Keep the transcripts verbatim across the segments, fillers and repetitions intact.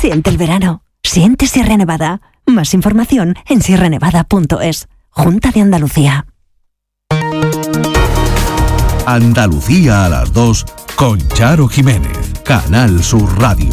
Siente el verano. Siente Sierra Nevada. Más información en sierra nevada punto es. Junta de Andalucía. Andalucía a las dos con Charo Jiménez. Canal Sur Radio.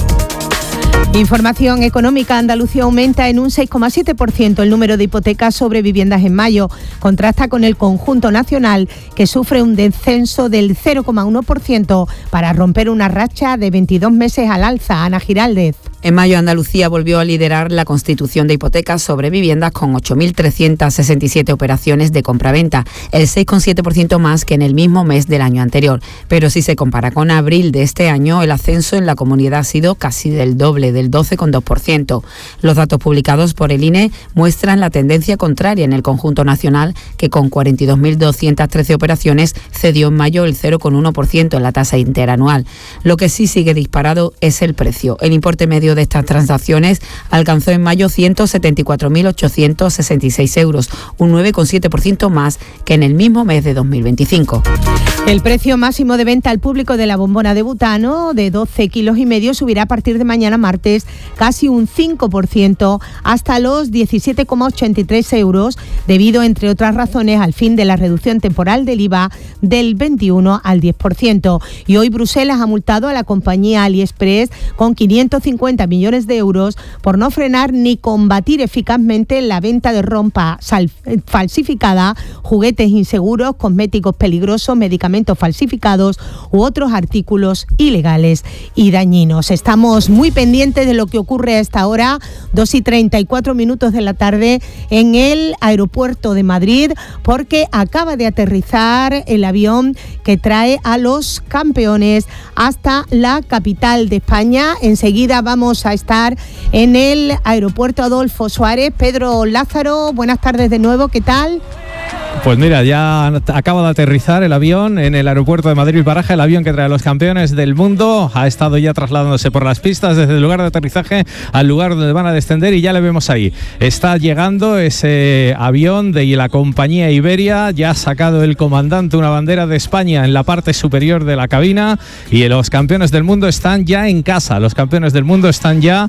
Información económica. Andalucía aumenta en un seis coma siete por ciento el número de hipotecas sobre viviendas en mayo. Contrasta con el conjunto nacional, que sufre un descenso del cero coma uno por ciento para romper una racha de veintidós meses al alza. Ana Giraldez. En mayo, Andalucía volvió a liderar la constitución de hipotecas sobre viviendas con ocho mil trescientas sesenta y siete operaciones de compraventa, el seis coma siete por ciento más que en el mismo mes del año anterior. Pero si se compara con abril de este año, el ascenso en la comunidad ha sido casi del doble, del doce coma dos por ciento. Los datos publicados por el I N E muestran la tendencia contraria en el conjunto nacional, que con cuarenta y dos mil doscientas trece operaciones cedió en mayo el cero coma uno por ciento en la tasa interanual. Lo que sí sigue disparado es el precio. El importe medio de estas transacciones alcanzó en mayo ciento setenta y cuatro mil ochocientos sesenta y seis euros, un nueve coma siete por ciento más que en el mismo mes de dos mil veinticinco. El precio máximo de venta al público de la bombona de butano de doce kilos y medio subirá a partir de mañana martes casi un cinco por ciento hasta los diecisiete coma ochenta y tres euros, debido, entre otras razones, al fin de la reducción temporal del I V A del veintiuno al diez por ciento. Y hoy Bruselas ha multado a la compañía AliExpress con quinientos cincuenta millones de euros por no frenar ni combatir eficazmente la venta de ropa falsificada, juguetes inseguros, cosméticos peligrosos, medicamentos falsificados u otros artículos ilegales y dañinos. Estamos muy pendientes de lo que ocurre a esta hora, dos y treinta y cuatro minutos de la tarde, en el aeropuerto de Madrid, porque acaba de aterrizar el avión que trae a los campeones hasta la capital de España. Enseguida vamos a estar en el aeropuerto Adolfo Suárez. Pedro Lázaro, buenas tardes de nuevo, ¿qué tal? Pues mira, ya acaba de aterrizar el avión en el aeropuerto de Madrid-Baraja, el avión que trae a los campeones del mundo. Ha estado ya trasladándose por las pistas desde el lugar de aterrizaje al lugar donde van a descender y ya le vemos ahí. Está llegando ese avión de la compañía Iberia, ya ha sacado el comandante una bandera de España en la parte superior de la cabina y los campeones del mundo están ya en casa. Los campeones del mundo están ya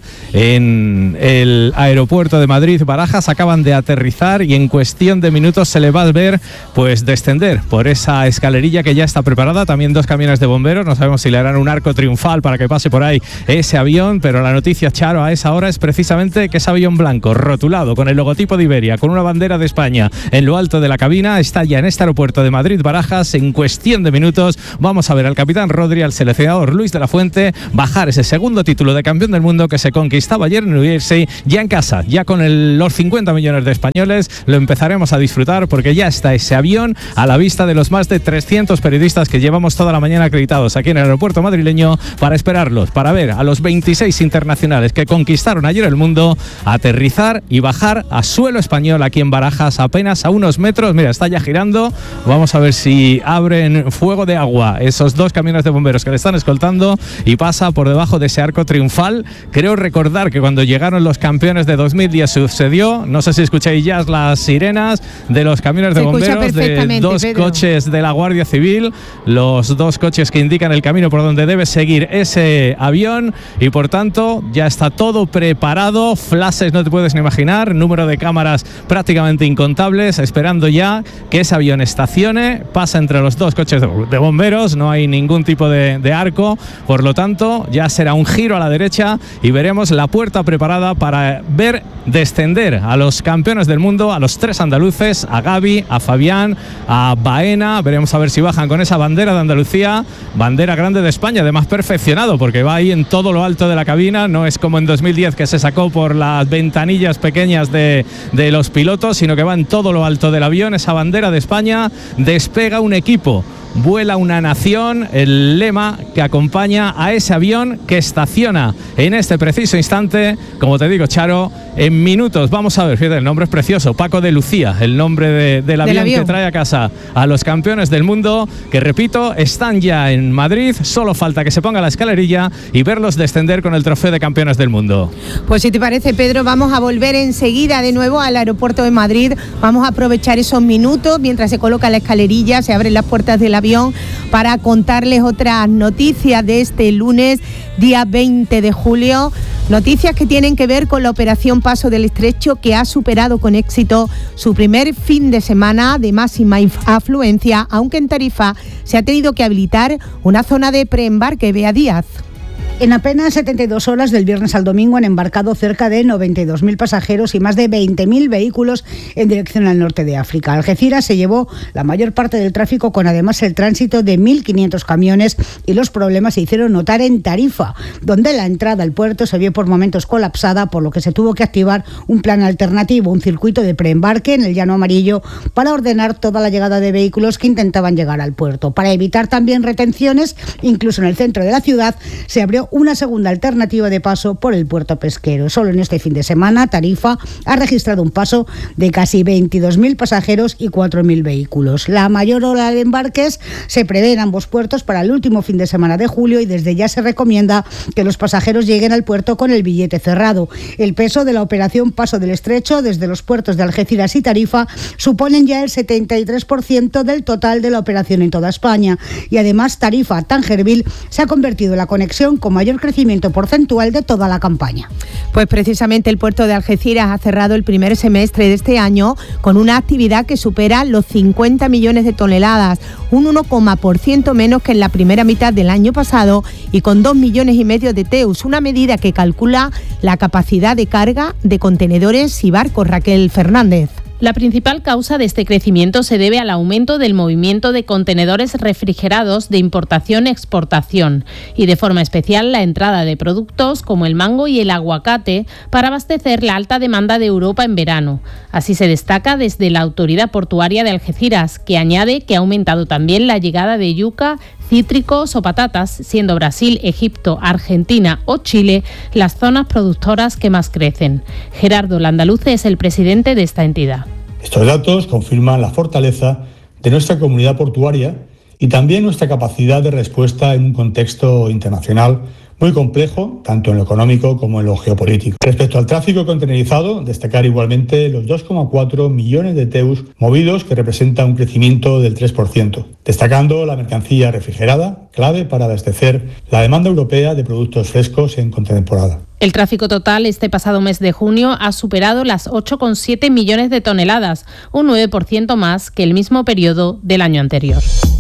en el aeropuerto de Madrid-Baraja, acaban de aterrizar y en cuestión de minutos se le va a ver pues descender por esa escalerilla que ya está preparada. También dos camiones de bomberos, no sabemos si le harán un arco triunfal para que pase por ahí ese avión, pero la noticia, Charo, a esa hora es precisamente que ese avión blanco rotulado con el logotipo de Iberia, con una bandera de España en lo alto de la cabina, está ya en este aeropuerto de Madrid-Barajas. En cuestión de minutos vamos a ver al capitán Rodri, al seleccionador Luis de la Fuente, bajar ese segundo título de campeón del mundo que se conquistaba ayer en New Jersey, ya en casa, ya con el, los cincuenta millones de españoles. Lo empezaremos a disfrutar porque ya está ese avión a la vista de los más de trescientos periodistas que llevamos toda la mañana acreditados aquí en el aeropuerto madrileño para esperarlos, para ver a los veintiséis internacionales que conquistaron ayer el mundo aterrizar y bajar a suelo español aquí en Barajas, apenas a unos metros. Mira, está ya girando. Vamos a ver si abren fuego de agua esos dos camiones de bomberos que le están escoltando y pasa por debajo de ese arco triunfal. Creo recordar que cuando llegaron los campeones de dos mil diez sucedió, no sé si escucháis ya las sirenas de los camiones de bomberos, de dos Pedro. coches de la Guardia Civil, los dos coches que indican el camino por donde debe seguir ese avión y por tanto ya está todo preparado. Flashes no te puedes ni imaginar, número de cámaras prácticamente incontables, esperando ya que ese avión estacione, pasa entre los dos coches de bomberos, no hay ningún tipo de, de arco, por lo tanto ya será un giro a la derecha y veremos la puerta preparada para ver descender a los campeones del mundo, a los tres andaluces, a Gaby, a Fabián, a Baena. Veremos a ver si bajan con esa bandera de Andalucía, bandera grande de España, además perfeccionado porque va ahí en todo lo alto de la cabina, no es como en dos mil diez que se sacó por las ventanillas pequeñas de, de los pilotos, sino que va en todo lo alto del avión, esa bandera de España. Despega un equipo, vuela una nación, el lema que acompaña a ese avión que estaciona en este preciso instante, como te digo, Charo, en minutos. Vamos a ver, fíjate, el nombre es precioso, Paco de Lucía, el nombre de, del, avión del avión que trae a casa a los campeones del mundo, que repito, están ya en Madrid, solo falta que se ponga la escalerilla y verlos descender con el trofeo de campeones del mundo. Pues si te parece, Pedro, vamos a volver enseguida de nuevo al aeropuerto de Madrid, vamos a aprovechar esos minutos mientras se coloca la escalerilla, se abren las puertas del avión avión para contarles otras noticias de este lunes, día veinte de julio. Noticias que tienen que ver con la operación Paso del Estrecho, que ha superado con éxito su primer fin de semana de máxima afluencia, aunque en Tarifa se ha tenido que habilitar una zona de preembarque. Bea Díaz. En apenas setenta y dos horas del viernes al domingo han embarcado cerca de noventa y dos mil pasajeros y más de veinte mil vehículos en dirección al norte de África. Algeciras se llevó la mayor parte del tráfico, con además el tránsito de mil quinientos camiones, y los problemas se hicieron notar en Tarifa, donde la entrada al puerto se vio por momentos colapsada, por lo que se tuvo que activar un plan alternativo, un circuito de preembarque en el Llano Amarillo, para ordenar toda la llegada de vehículos que intentaban llegar al puerto. Para evitar también retenciones, incluso en el centro de la ciudad, se abrió una segunda alternativa de paso por el puerto pesquero. Solo en este fin de semana, Tarifa ha registrado un paso de casi veintidós mil pasajeros y cuatro mil vehículos. La mayor ola de embarques se prevé en ambos puertos para el último fin de semana de julio, y desde ya se recomienda que los pasajeros lleguen al puerto con el billete cerrado. El peso de la operación Paso del Estrecho desde los puertos de Algeciras y Tarifa suponen ya el setenta y tres por ciento del total de la operación en toda España, y además Tarifa-Tangerville se ha convertido en la conexión con mayor crecimiento porcentual de toda la campaña. Pues precisamente el puerto de Algeciras ha cerrado el primer semestre de este año con una actividad que supera los cincuenta millones de toneladas, un uno coma uno por ciento menos que en la primera mitad del año pasado, y con dos millones y medio de T E Us, una medida que calcula la capacidad de carga de contenedores y barcos. Raquel Fernández. La principal causa de este crecimiento se debe al aumento del movimiento de contenedores refrigerados de importación-exportación y, de forma especial, la entrada de productos como el mango y el aguacate para abastecer la alta demanda de Europa en verano. Así se destaca desde la Autoridad Portuaria de Algeciras, que añade que ha aumentado también la llegada de yuca, cítricos o patatas, siendo Brasil, Egipto, Argentina o Chile las zonas productoras que más crecen. Gerardo Landaluce es el presidente de esta entidad. Estos datos confirman la fortaleza de nuestra comunidad portuaria y también nuestra capacidad de respuesta en un contexto internacional muy complejo, tanto en lo económico como en lo geopolítico. Respecto al tráfico contenerizado, destacar igualmente los dos coma cuatro millones de T E Us movidos, que representa un crecimiento del tres por ciento, destacando la mercancía refrigerada, clave para abastecer la demanda europea de productos frescos en contratemporada. El tráfico total este pasado mes de junio ha superado las ocho coma siete millones de toneladas, un nueve por ciento más que el mismo periodo del año anterior.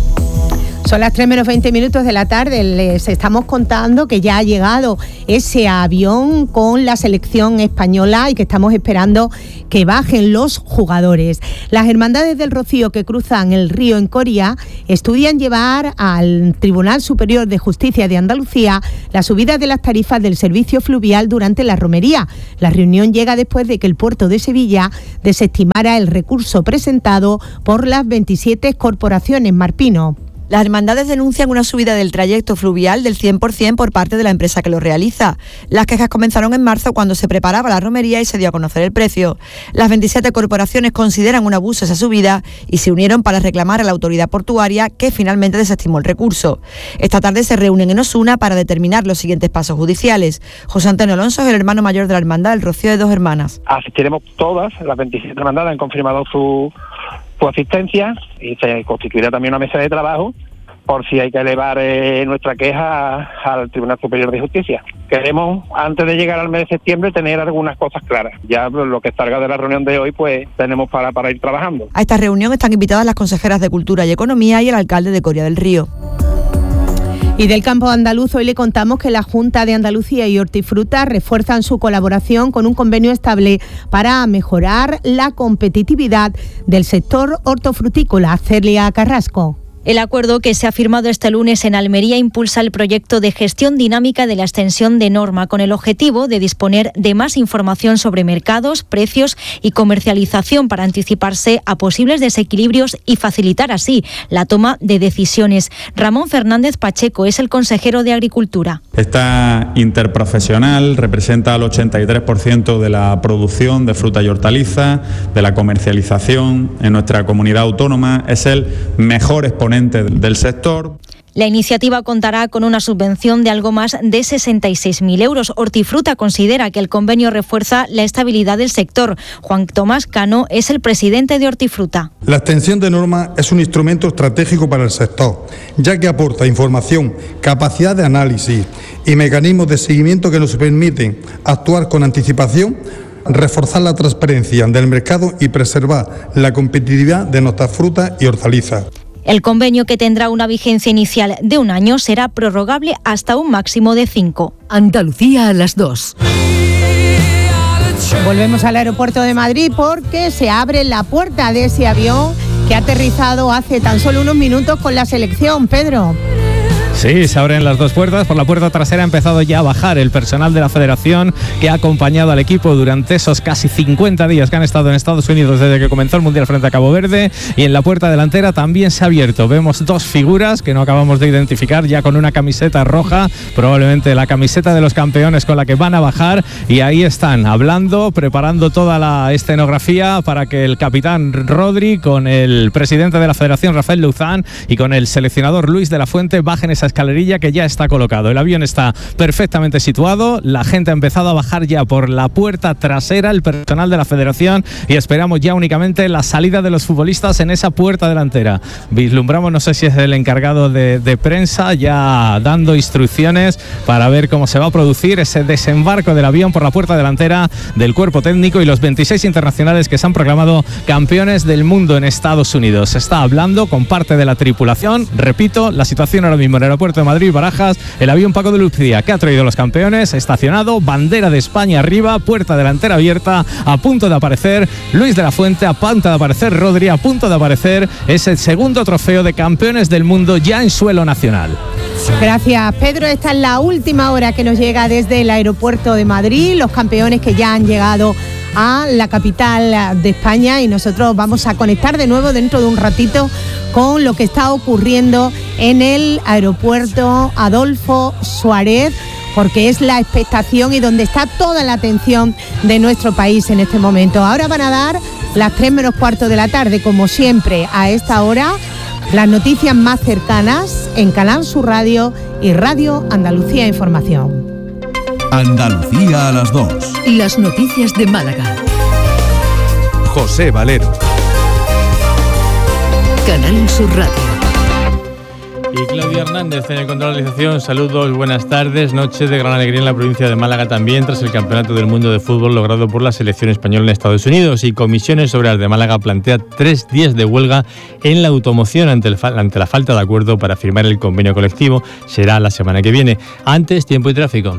Son las tres menos veinte minutos de la tarde. Les estamos contando que ya ha llegado ese avión con la selección española y que estamos esperando que bajen los jugadores. Las hermandades del Rocío que cruzan el río en Coria estudian llevar al Tribunal Superior de Justicia de Andalucía la subida de las tarifas del servicio fluvial durante la romería. La reunión llega después de que el puerto de Sevilla desestimara el recurso presentado por las veintisiete corporaciones. Marpino. Las hermandades denuncian una subida del trayecto fluvial del cien por ciento por parte de la empresa que lo realiza. Las quejas comenzaron en marzo, cuando se preparaba la romería y se dio a conocer el precio. Las veintisiete corporaciones consideran un abuso esa subida y se unieron para reclamar a la autoridad portuaria, que finalmente desestimó el recurso. Esta tarde se reúnen en Osuna para determinar los siguientes pasos judiciales. José Antonio Alonso es el hermano mayor de la hermandad del Rocío de Dos Hermanas. Asistiremos todas, las veintisiete hermandades han confirmado su... su asistencia, y se constituirá también una mesa de trabajo por si hay que elevar eh, nuestra queja al Tribunal Superior de Justicia. Queremos, antes de llegar al mes de septiembre, tener algunas cosas claras. Ya lo que salga de la reunión de hoy, pues tenemos para, para ir trabajando. A esta reunión están invitadas las consejeras de Cultura y Economía y el alcalde de Coria del Río. Y del campo andaluz, hoy le contamos que la Junta de Andalucía y Hortifruta refuerzan su colaboración con un convenio estable para mejorar la competitividad del sector hortofrutícola. Celia Carrasco. El acuerdo que se ha firmado este lunes en Almería impulsa el proyecto de gestión dinámica de la extensión de norma, con el objetivo de disponer de más información sobre mercados, precios y comercialización para anticiparse a posibles desequilibrios y facilitar así la toma de decisiones. Ramón Fernández Pacheco es el consejero de Agricultura. Esta interprofesional representa el ochenta y tres por ciento de la producción de fruta y hortalizas, de la comercialización en nuestra comunidad autónoma. Es el mejor exponente del sector. La iniciativa contará con una subvención de algo más de sesenta y seis mil euros. Hortifruta considera que el convenio refuerza la estabilidad del sector. Juan Tomás Cano es el presidente de Hortifruta. La extensión de normas es un instrumento estratégico para el sector, ya que aporta información, capacidad de análisis y mecanismos de seguimiento que nos permiten actuar con anticipación, reforzar la transparencia del mercado y preservar la competitividad de nuestras frutas y hortalizas. El convenio, que tendrá una vigencia inicial de un año, será prorrogable hasta un máximo de cinco. Andalucía a las dos. Volvemos al aeropuerto de Madrid porque se abre la puerta de ese avión que ha aterrizado hace tan solo unos minutos con la selección, Pedro. Sí, se abren las dos puertas. Por la puerta trasera ha empezado ya a bajar el personal de la federación que ha acompañado al equipo durante esos casi cincuenta días que han estado en Estados Unidos desde que comenzó el Mundial frente a Cabo Verde. Y en la puerta delantera también se ha abierto. Vemos dos figuras que no acabamos de identificar, ya con una camiseta roja, probablemente la camiseta de los campeones con la que van a bajar. Y ahí están, hablando, preparando toda la escenografía para que el capitán Rodri, con el presidente de la federación Rafael Luzán y con el seleccionador Luis de la Fuente bajen esa escalerilla que ya está colocado. El avión está perfectamente situado, la gente ha empezado a bajar ya por la puerta trasera, el personal de la federación, y esperamos ya únicamente la salida de los futbolistas en esa puerta delantera. Vislumbramos, no sé si es el encargado de, de prensa, ya dando instrucciones para ver cómo se va a producir ese desembarco del avión por la puerta delantera del cuerpo técnico y los veintiséis internacionales que se han proclamado campeones del mundo en Estados Unidos. Se está hablando con parte de la tripulación. Repito, la situación ahora mismo en el aeropuerto de Madrid Barajas, el avión Paco de Lucía que ha traído los campeones, estacionado, bandera de España arriba, puerta delantera abierta, a punto de aparecer Luis de la Fuente, a punto de aparecer Rodri, a punto de aparecer ese segundo trofeo de campeones del mundo ya en suelo nacional. Gracias, Pedro. Esta es la última hora que nos llega desde el aeropuerto de Madrid, los campeones que ya han llegado a la capital de España, y nosotros vamos a conectar de nuevo dentro de un ratito con lo que está ocurriendo en el aeropuerto Adolfo Suárez, porque es la expectación y donde está toda la atención de nuestro país en este momento. Ahora van a dar las tres menos cuarto de la tarde, como siempre a esta hora, las noticias más cercanas en Canal Sur Radio y Radio Andalucía Información. Andalucía a las dos. Las noticias de Málaga. José Valero. Canal Sur Radio. Y Claudia Hernández en el control de realización. Saludos, buenas tardes. Noche de gran alegría en la provincia de Málaga también, tras el Campeonato del Mundo de Fútbol logrado por la selección española en Estados Unidos. Y Comisiones Obreras de Málaga plantea tres días de huelga en la automoción ante, el, ante la falta de acuerdo para firmar el convenio colectivo. Será la semana que viene. Antes, tiempo y tráfico.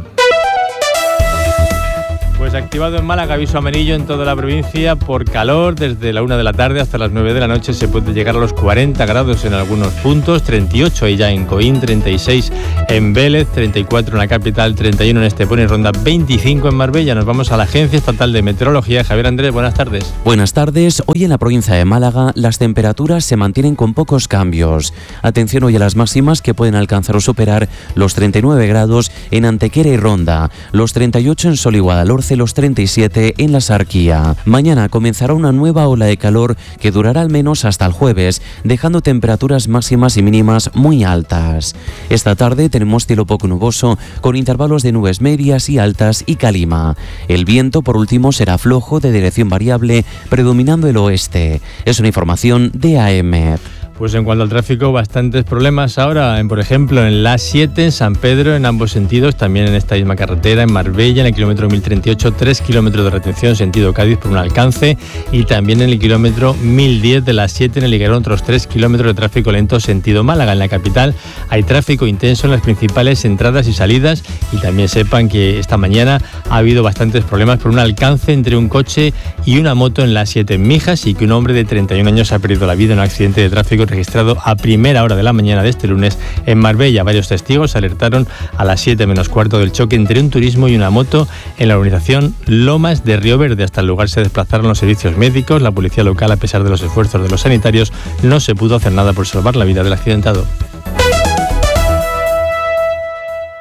Pues activado en Málaga, aviso amarillo en toda la provincia por calor. Desde la una de la tarde hasta las nueve de la noche se puede llegar a los cuarenta grados en algunos puntos, treinta y ocho ahí ya en Coín, treinta y seis en Vélez, treinta y cuatro en la capital, treinta y uno en Estepona y Ronda, veinticinco en Marbella. Nos vamos a la Agencia Estatal de Meteorología. Javier Andrés, buenas tardes. Buenas tardes. Hoy en la provincia de Málaga las temperaturas se mantienen con pocos cambios. Atención hoy a las máximas, que pueden alcanzar o superar los treinta y nueve grados en Antequera y Ronda, los treinta y ocho en Sol y Guadalhorce, los treinta y siete en la Sarquía. Mañana comenzará una nueva ola de calor que durará al menos hasta el jueves, dejando temperaturas máximas y mínimas muy altas. Esta tarde tenemos cielo poco nuboso, con intervalos de nubes medias y altas y calima. El viento, por último, será flojo de dirección variable, predominando el oeste. Es una información de A M. Pues en cuanto al tráfico, bastantes problemas ahora, en, por ejemplo, en la A siete, en San Pedro, en ambos sentidos, también en esta misma carretera, en Marbella, en el kilómetro mil treinta y ocho, tres kilómetros de retención sentido Cádiz por un alcance, y también en el kilómetro mil diez de la A siete, en el Higuerón, otros tres kilómetros de tráfico lento sentido Málaga. En la capital hay tráfico intenso en las principales entradas y salidas, y también sepan que esta mañana ha habido bastantes problemas por un alcance entre un coche y una moto en la A siete en Mijas, y que un hombre de treinta y un años ha perdido la vida en un accidente de tráfico registrado a primera hora de la mañana de este lunes en Marbella. Varios testigos alertaron a las siete menos cuarto del choque entre un turismo y una moto en la urbanización Lomas de Río Verde. Hasta el lugar se desplazaron los servicios médicos. La policía local, a pesar de los esfuerzos de los sanitarios, no se pudo hacer nada por salvar la vida del accidentado.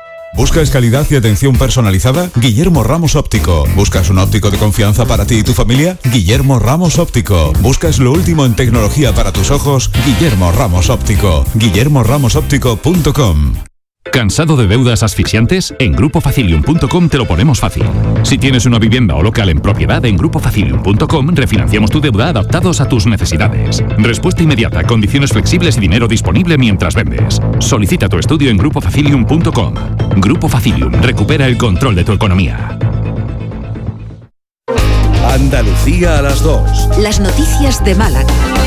¿Buscas calidad y atención personalizada? Guillermo Ramos Óptico. ¿Buscas un óptico de confianza para ti y tu familia? Guillermo Ramos Óptico. ¿Buscas lo último en tecnología para tus ojos? Guillermo Ramos Óptico. guillermo ramos óptico punto com. ¿Cansado de deudas asfixiantes? En grupo facilium punto com te lo ponemos fácil. Si tienes una vivienda o local en propiedad, en grupo facilium punto com refinanciamos tu deuda adaptados a tus necesidades. Respuesta inmediata, condiciones flexibles y dinero disponible mientras vendes. Solicita tu estudio en grupo facilium punto com. Grupo Facilium, recupera el control de tu economía. Andalucía a las dos. Las noticias de Málaga.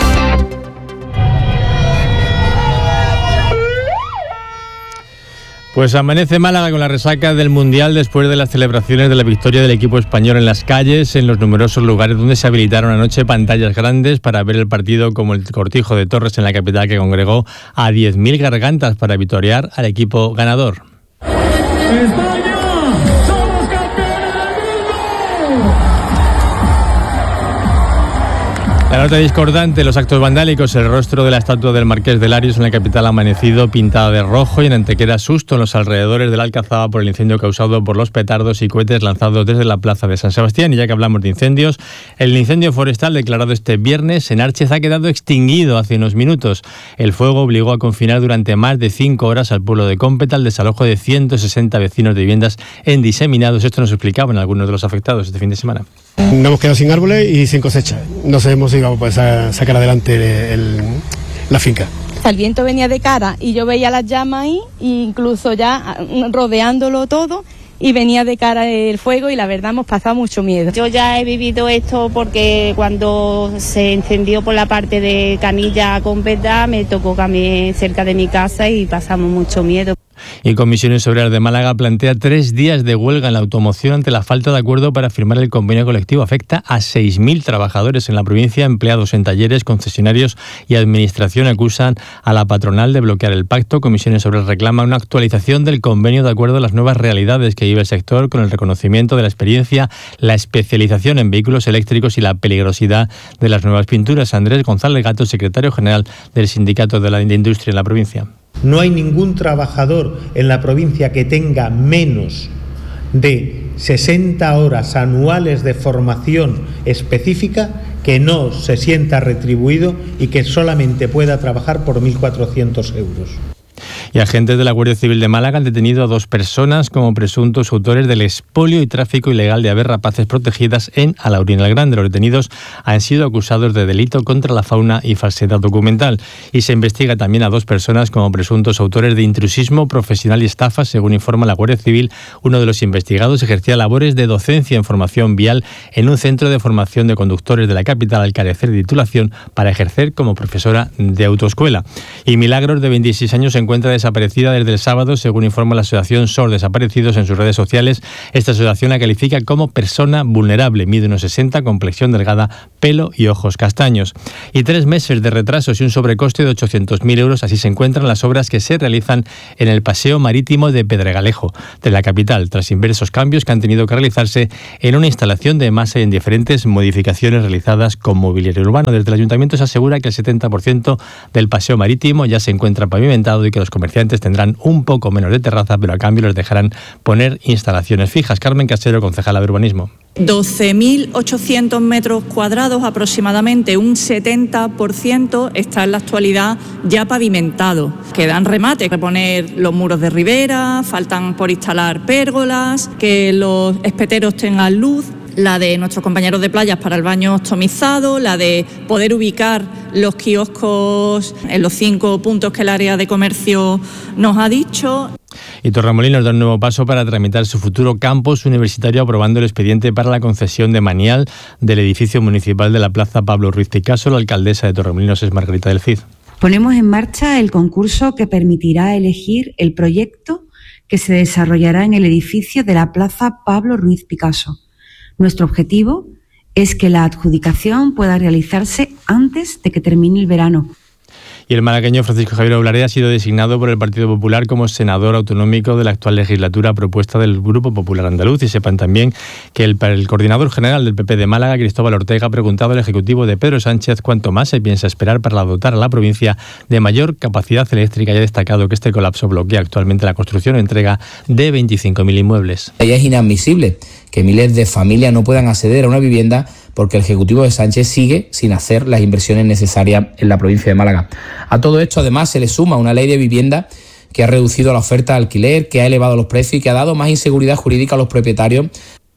Pues amanece Málaga con la resaca del Mundial después de las celebraciones de la victoria del equipo español en las calles, en los numerosos lugares donde se habilitaron anoche pantallas grandes para ver el partido, como el Cortijo de Torres en la capital, que congregó a diez mil gargantas para victoriar al equipo ganador. La nota discordante, los actos vandálicos, el rostro de la estatua del Marqués de Larios en la capital ha amanecido pintada de rojo, y en Antequera susto en los alrededores de la Alcazaba por el incendio causado por los petardos y cohetes lanzados desde la plaza de San Sebastián. Y ya que hablamos de incendios, el incendio forestal declarado este viernes en Arches ha quedado extinguido hace unos minutos. El fuego obligó a confinar durante más de cinco horas al pueblo de Cómpeta, el desalojo de ciento sesenta vecinos de viviendas en diseminados. Esto nos explicaban algunos de los afectados este fin de semana. Nos hemos quedado sin árboles y sin cosecha. No sabemos si vamos a poder sacar adelante el, la finca. El viento venía de cara y yo veía las llamas ahí, incluso ya rodeándolo todo, y venía de cara el fuego, y la verdad hemos pasado mucho miedo. Yo ya he vivido esto porque cuando se encendió por la parte de Canilla con Cómpeta me tocó caminar cerca de mi casa y pasamos mucho miedo. Y Comisiones Obreras de Málaga plantea tres días de huelga en la automoción ante la falta de acuerdo para firmar el convenio colectivo. Afecta a seis mil trabajadores en la provincia, empleados en talleres, concesionarios y administración. Acusan a la patronal de bloquear el pacto. Comisiones Obreras reclama una actualización del convenio de acuerdo a las nuevas realidades que vive el sector, con el reconocimiento de la experiencia, la especialización en vehículos eléctricos y la peligrosidad de las nuevas pinturas. Andrés González Gato, secretario general del Sindicato de la Industria en la provincia. No hay ningún trabajador en la provincia que tenga menos de sesenta horas anuales de formación específica que no se sienta retribuido y que solamente pueda trabajar por mil cuatrocientos euros. Y agentes de la Guardia Civil de Málaga han detenido a dos personas como presuntos autores del expolio y tráfico ilegal de aves rapaces protegidas en Alaurín el Grande. Los detenidos han sido acusados de delito contra la fauna y falsedad documental. Y se investiga también a dos personas como presuntos autores de intrusismo profesional y estafa. Según informa la Guardia Civil, uno de los investigados ejercía labores de docencia en formación vial en un centro de formación de conductores de la capital al carecer de titulación para ejercer como profesora de autoescuela. Y Milagros, de veintiséis años, se encuentra desaparecida desde el sábado, según informa la asociación S O R Desaparecidos en sus redes sociales. Esta asociación la califica como persona vulnerable. Mide unos sesenta, complexión delgada, pelo y ojos castaños. Y tres meses de retrasos y un sobrecoste de ochocientos mil euros, así se encuentran las obras que se realizan en el paseo marítimo de Pedregalejo, de la capital, tras inversos cambios que han tenido que realizarse en una instalación de masa y en diferentes modificaciones realizadas con mobiliario urbano. Desde el ayuntamiento se asegura que el setenta por ciento del paseo marítimo ya se encuentra pavimentado y que los comerciantes tendrán un poco menos de terraza, pero a cambio les dejarán poner instalaciones fijas. Carmen Casero, concejala de urbanismo. doce mil ochocientos metros cuadrados aproximadamente, un setenta por ciento está en la actualidad ya pavimentado. Quedan remates, reponer los muros de ribera, faltan por instalar pérgolas, que los espeteros tengan luz, la de nuestros compañeros de playas para el baño optimizado, la de poder ubicar los kioscos en los cinco puntos que el área de comercio nos ha dicho. Y Torremolinos da un nuevo paso para tramitar su futuro campus universitario, aprobando el expediente para la concesión de manial del edificio municipal de la Plaza Pablo Ruiz Picasso. La alcaldesa de Torremolinos es Margarita del Cid. Ponemos en marcha el concurso que permitirá elegir el proyecto que se desarrollará en el edificio de la Plaza Pablo Ruiz Picasso. Nuestro objetivo es que la adjudicación pueda realizarse antes de que termine el verano. Y el malagueño Francisco Javier Oblaré ha sido designado por el Partido Popular como senador autonómico de la actual legislatura a propuesta del Grupo Popular Andaluz. Y sepan también que el, el coordinador general del P P de Málaga, Cristóbal Ortega, ha preguntado al Ejecutivo de Pedro Sánchez cuánto más se piensa esperar para dotar a la provincia de mayor capacidad eléctrica, y ha destacado que este colapso bloquea actualmente la construcción o entrega de veinticinco mil inmuebles. Es inadmisible que miles de familias no puedan acceder a una vivienda porque el Ejecutivo de Sánchez sigue sin hacer las inversiones necesarias en la provincia de Málaga. A todo esto, además, se le suma una ley de vivienda que ha reducido la oferta de alquiler, que ha elevado los precios y que ha dado más inseguridad jurídica a los propietarios.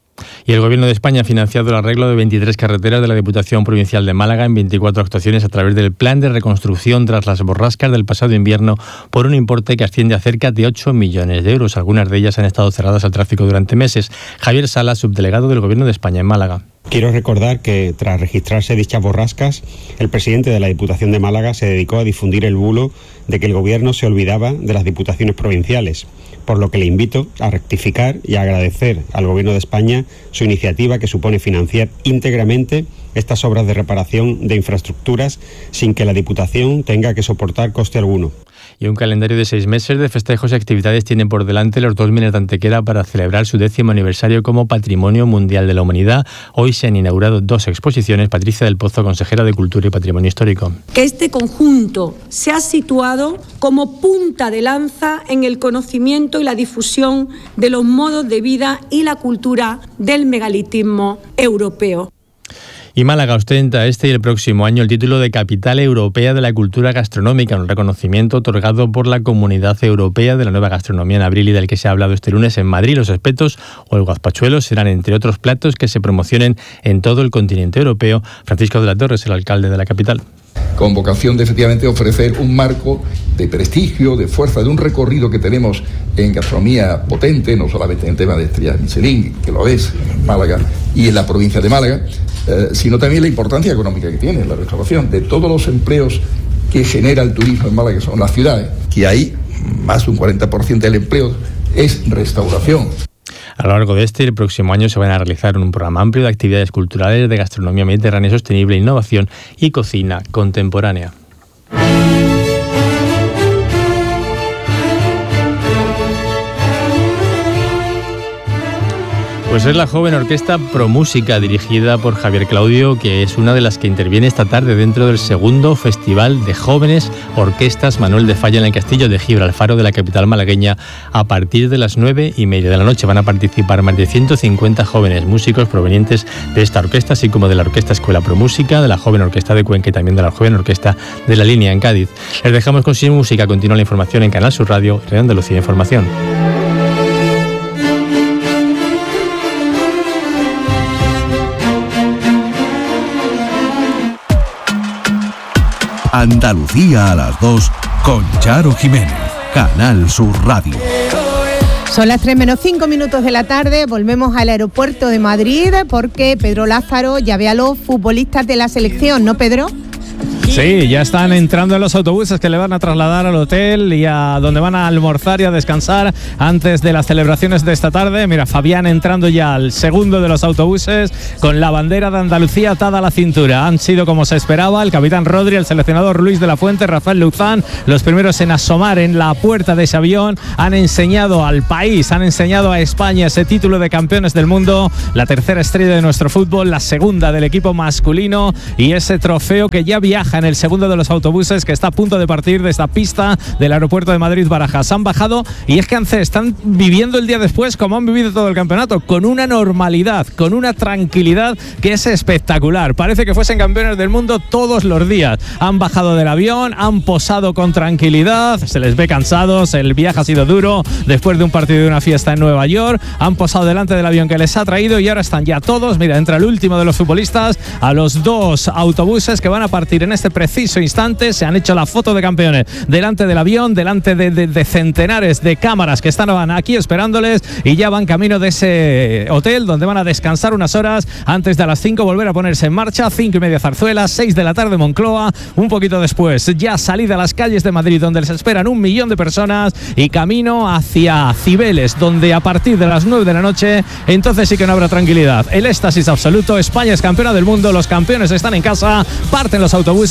Y el Gobierno de España ha financiado el arreglo de veintitrés carreteras de la Diputación Provincial de Málaga en veinticuatro actuaciones a través del Plan de Reconstrucción tras las borrascas del pasado invierno por un importe que asciende a cerca de ocho millones de euros. Algunas de ellas han estado cerradas al tráfico durante meses. Javier Sala, subdelegado del Gobierno de España en Málaga. Quiero recordar que tras registrarse dichas borrascas, el presidente de la Diputación de Málaga se dedicó a difundir el bulo de que el Gobierno se olvidaba de las diputaciones provinciales, por lo que le invito a rectificar y a agradecer al Gobierno de España su iniciativa que supone financiar íntegramente estas obras de reparación de infraestructuras sin que la Diputación tenga que soportar coste alguno. Y un calendario de seis meses de festejos y actividades tienen por delante los dos Minas de Antequera para celebrar su décimo aniversario como Patrimonio Mundial de la Humanidad. Hoy se han inaugurado dos exposiciones. Patricia del Pozo, consejera de Cultura y Patrimonio Histórico. Que este conjunto se ha situado como punta de lanza en el conocimiento y la difusión de los modos de vida y la cultura del megalitismo europeo. Y Málaga ostenta este y el próximo año el título de Capital Europea de la Cultura Gastronómica, un reconocimiento otorgado por la Comunidad Europea de la Nueva Gastronomía en abril y del que se ha hablado este lunes en Madrid. Los espetos o el gazpachuelo serán, entre otros platos, que se promocionen en todo el continente europeo. Francisco de la Torre es el alcalde de la capital. Con vocación de efectivamente ofrecer un marco de prestigio, de fuerza, de un recorrido que tenemos en gastronomía potente, no solamente en el tema de estrellas Michelin, que lo es en Málaga y en la provincia de Málaga, eh, sino también la importancia económica que tiene la restauración, de todos los empleos que genera el turismo en Málaga, que son las ciudades, que ahí más de un cuarenta por ciento del empleo es restauración. A lo largo de este y el próximo año se van a realizar un programa amplio de actividades culturales de gastronomía mediterránea sostenible, innovación y cocina contemporánea. Pues es la joven orquesta Promúsica, dirigida por Javier Claudio, que es una de las que interviene esta tarde dentro del segundo Festival de Jóvenes Orquestas Manuel de Falla en el Castillo de Gibralfaro de la capital malagueña a partir de las nueve y media de la noche. Van a participar más de ciento cincuenta jóvenes músicos provenientes de esta orquesta, así como de la Orquesta Escuela Promúsica, de la Joven Orquesta de Cuenca y también de la Joven Orquesta de la Línea en Cádiz. Les dejamos con Sin Música. Continúa la información en Canal Sur Radio, Radio Andalucía Información. Andalucía a las dos con Charo Jiménez, Canal Sur Radio. Son las tres menos cinco minutos de la tarde, volvemos al aeropuerto de Madrid porque Pedro Lázaro ya ve a los futbolistas de la selección, ¿no, Pedro? Sí, ya están entrando en los autobuses que le van a trasladar al hotel y a donde van a almorzar y a descansar antes de las celebraciones de esta tarde. Mira, Fabián entrando ya al segundo de los autobuses con la bandera de Andalucía atada a la cintura. Han sido, como se esperaba, el capitán Rodri, el seleccionador Luis de la Fuente, Rafael Luzán, los primeros en asomar en la puerta de ese avión. Han enseñado al país, han enseñado a España ese título de campeones del mundo, la tercera estrella de nuestro fútbol, la segunda del equipo masculino y ese trofeo que ya viaja en el segundo de los autobuses que está a punto de partir de esta pista del aeropuerto de Madrid-Barajas. Han bajado y es que están viviendo el día después como han vivido todo el campeonato, con una normalidad, con una tranquilidad que es espectacular. Parece que fuesen campeones del mundo todos los días. Han bajado del avión, han posado con tranquilidad, se les ve cansados, el viaje ha sido duro después de un partido de una fiesta en Nueva York. Han posado delante del avión que les ha traído y ahora están ya todos, mira, entra el último de los futbolistas a los dos autobuses que van a partir en este preciso instante. Se han hecho la foto de campeones delante del avión, delante de, de, de centenares de cámaras que estaban aquí esperándoles y ya van camino de ese hotel donde van a descansar unas horas antes de a las cinco volver a ponerse en marcha. Cinco y media Zarzuela, seis de la tarde Moncloa, un poquito después ya salida a las calles de Madrid donde les esperan un millón de personas y camino hacia Cibeles donde a partir de las nueve de la noche entonces sí que no habrá tranquilidad. El éxtasis absoluto, España es campeona del mundo, los campeones están en casa, parten los autobuses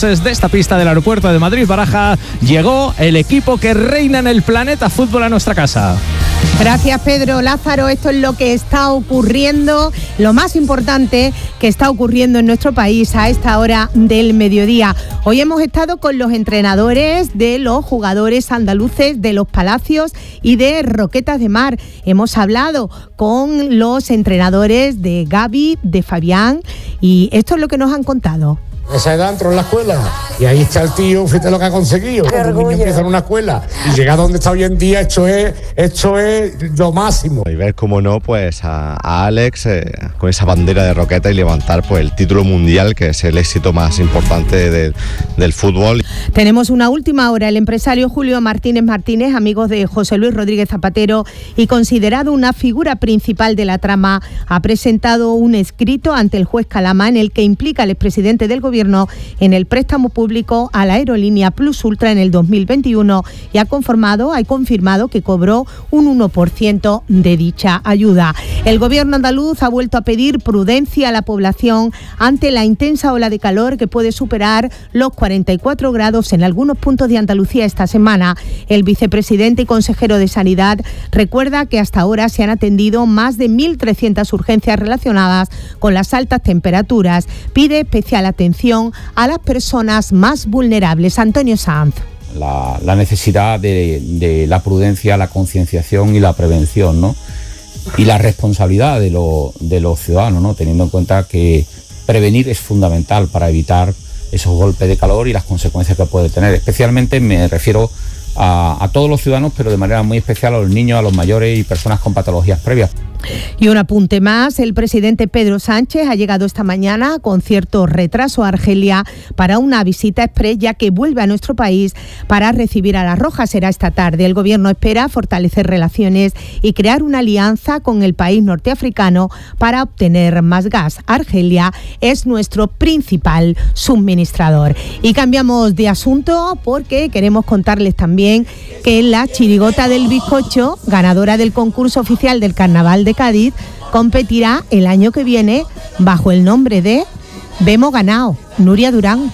autobuses de esta pista del aeropuerto de Madrid-Baraja, llegó el equipo que reina en el planeta fútbol a nuestra casa. Gracias, Pedro. Lázaro, esto es lo que está ocurriendo, lo más importante que está ocurriendo en nuestro país a esta hora del mediodía. Hoy hemos estado con los entrenadores de los jugadores andaluces de Los Palacios y de Roquetas de Mar. Hemos hablado con los entrenadores de Gaby, de Fabián, y esto es lo que nos han contado. Esa edad entró en la escuela y ahí está el tío, fíjate lo que ha conseguido. Cuando un niño empieza en una escuela y llega a donde está hoy en día, esto es, esto es lo máximo. Y ver cómo no, pues a, a Alex eh, con esa bandera de Roqueta y levantar pues el título mundial, que es el éxito más importante de, del fútbol. Tenemos una última hora. El empresario Julio Martínez Martínez, amigo de José Luis Rodríguez Zapatero y considerado una figura principal de la trama, ha presentado un escrito ante el juez Calama en el que implica al expresidente del gobierno en el préstamo público a la aerolínea Plus Ultra en el dos mil veintiuno y ha conformado, ha confirmado que cobró un uno por ciento de dicha ayuda. El gobierno andaluz ha vuelto a pedir prudencia a la población ante la intensa ola de calor que puede superar los cuarenta y cuatro grados en algunos puntos de Andalucía esta semana. El vicepresidente y consejero de Sanidad recuerda que hasta ahora se han atendido más de mil trescientas urgencias relacionadas con las altas temperaturas. Pide especial atención a las personas más vulnerables. Antonio Sanz. La, la necesidad de, de la prudencia, la concienciación y la prevención, ¿no? Y la responsabilidad de, lo, de los ciudadanos, ¿no? Teniendo en cuenta que prevenir es fundamental para evitar esos golpes de calor y las consecuencias que puede tener. Especialmente me refiero a, a todos los ciudadanos, pero de manera muy especial a los niños, a los mayores y personas con patologías previas. Y un apunte más, el presidente Pedro Sánchez ha llegado esta mañana con cierto retraso a Argelia para una visita exprés, ya que vuelve a nuestro país para recibir a La Roja. Será esta tarde. El gobierno espera fortalecer relaciones y crear una alianza con el país norteafricano para obtener más gas. Argelia es nuestro principal suministrador. Y cambiamos de asunto porque queremos contarles también que la chirigota del bizcocho, ganadora del concurso oficial del Carnaval de Cádiz, competirá el año que viene bajo el nombre de Vemos Ganao. Nuria Durán.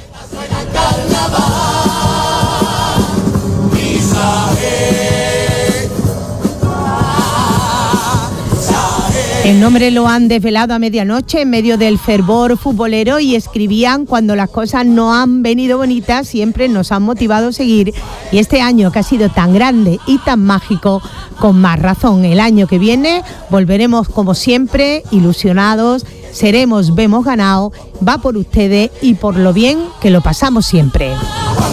El nombre lo han desvelado a medianoche en medio del fervor futbolero y escribían: cuando las cosas no han venido bonitas, siempre nos han motivado a seguir, y este año que ha sido tan grande y tan mágico, con más razón. El año que viene volveremos como siempre, ilusionados, seremos Vemos Ganao, va por ustedes y por lo bien que lo pasamos siempre.